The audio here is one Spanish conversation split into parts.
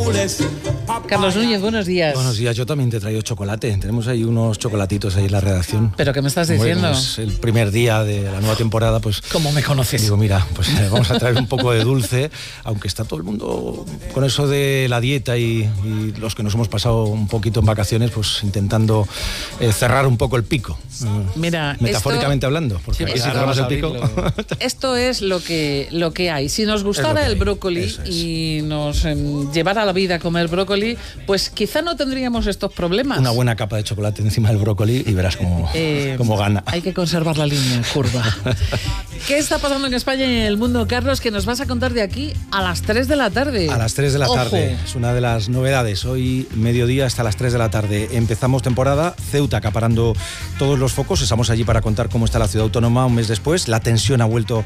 Carlos Núñez, buenos días. Buenos días, yo también te he traído chocolate. Tenemos ahí unos chocolatitos ahí en la redacción. ¿Pero qué me estás diciendo? Es el primer día de la nueva temporada, pues... ¿Cómo me conoces? Digo, mira, pues vamos a traer un poco de dulce, aunque está todo el mundo con eso de la dieta y los que nos hemos pasado un poquito en vacaciones, pues intentando cerrar un poco el pico. Mira, metafóricamente hablando, porque aquí si cerramos el pico... Esto es lo que hay. Si nos gustara el brócoli y nos llevara a la vida a comer brócoli, pues quizá no tendríamos estos problemas. Una buena capa de chocolate encima del brócoli y verás cómo gana. Hay que conservar la línea curva. ¿Qué está pasando en España y en el mundo, Carlos, que nos vas a contar de aquí a las 3 de la tarde? A las 3 de la tarde. Es una de las novedades. Hoy, mediodía, hasta las 3 de la tarde. Empezamos temporada. Ceuta acaparando todos los focos. Estamos allí para contar cómo está la ciudad autónoma un mes después. La tensión ha vuelto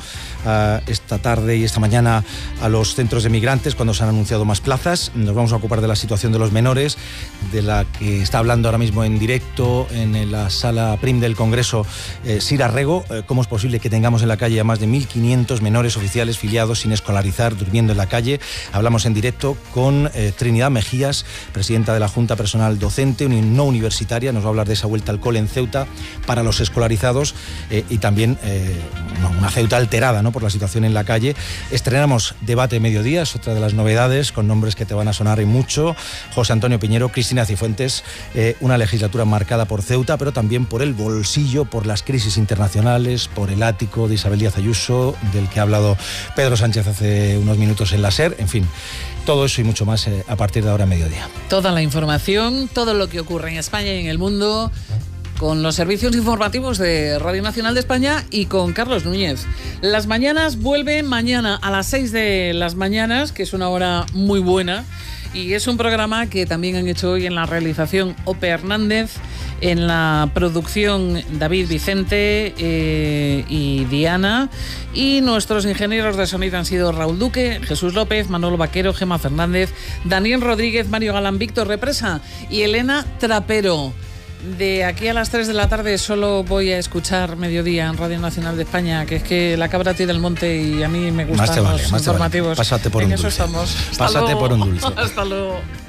esta tarde y esta mañana a los centros de migrantes cuando se han anunciado más plazas. Nos vamos a ocupar de la situación de los menores, de la que está hablando ahora mismo en directo en la sala PRIM del Congreso Sira Rego. ¿Cómo es posible que tengamos en la calle a más de 1.500 menores oficiales filiados sin escolarizar, durmiendo en la calle? Hablamos en directo con Trinidad Mejías, presidenta de la Junta Personal Docente, no universitaria. Nos va a hablar de esa vuelta al cole en Ceuta para los escolarizados y también una Ceuta alterada, ¿no?, por la situación en la calle. Estrenamos Debate Mediodía, es otra de las novedades, con nombres que te van a sonar y mucho. José Antonio Piñero, Cristina Cifuentes, una legislatura marcada por Ceuta, pero también por el bolsillo, por las crisis internacionales, por el ático de Isabel Díaz Ayuso, del que ha hablado Pedro Sánchez hace unos minutos en la SER. En fin, todo eso y mucho más a partir de ahora a mediodía. Toda la información, todo lo que ocurre en España y en el mundo, con los servicios informativos de Radio Nacional de España y con Carlos Núñez. Las mañanas vuelven mañana a las 6 de las mañanas, que es una hora muy buena, y es un programa que también han hecho hoy en la realización Ope Hernández, en la producción David Vicente y Diana, y nuestros ingenieros de sonido han sido Raúl Duque, Jesús López, Manolo Vaquero, Gemma Fernández, Daniel Rodríguez, Mario Galán, Víctor Represa y Elena Trapero. De aquí a las 3 de la tarde solo voy a escuchar Mediodía en Radio Nacional de España, que es que la cabra tira el monte y a mí me gustan los informativos. Pásate por un dulce. Eso estamos. Pásate por un dulce. Hasta luego.